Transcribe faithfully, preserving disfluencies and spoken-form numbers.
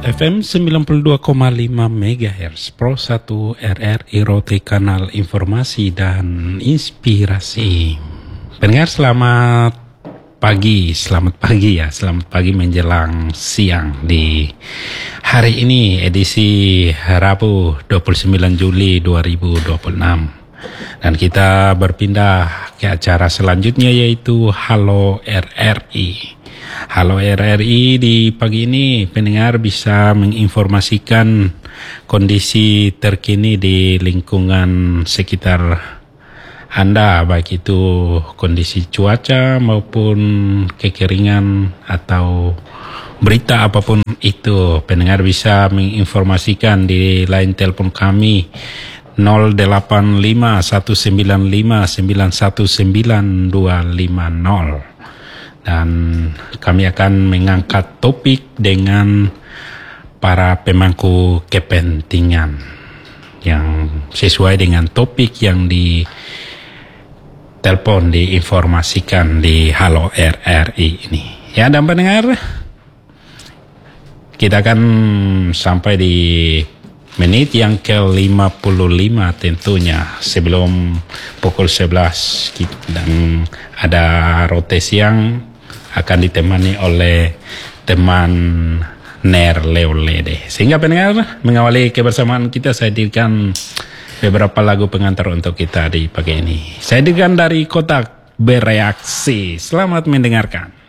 F M sembilan puluh dua koma lima megahertz Pro satu R R I Rote, kanal informasi dan inspirasi. Pendengar, selamat pagi, selamat pagi ya, selamat pagi menjelang siang di hari ini, edisi Rabu dua puluh sembilan Juli dua ribu dua puluh enam. Dan kita berpindah ke acara selanjutnya, yaitu Halo R R I. Halo R R I, di pagi ini pendengar bisa menginformasikan kondisi terkini di lingkungan sekitar Anda, baik itu kondisi cuaca maupun kekeringan atau berita apapun itu. Pendengar bisa menginformasikan di line telepon kami nol delapan lima satu sembilan lima sembilan satu sembilan dua lima nol. Dan kami akan mengangkat topik dengan para pemangku kepentingan yang sesuai dengan topik yang di telepon, diinformasikan di Halo R R I ini. Ya, dan pendengar, kita akan sampai di menit yang ke lima puluh lima tentunya, sebelum pukul sebelas, dan ada Rote Siang akan ditemani oleh teman Ner Leo Lede. Sehingga pendengar, mengawali kebersamaan kita, saya hadirkan beberapa lagu pengantar untuk kita di pagi ini. Saya hadirkan dari Kotak Bereaksi. Selamat mendengarkan.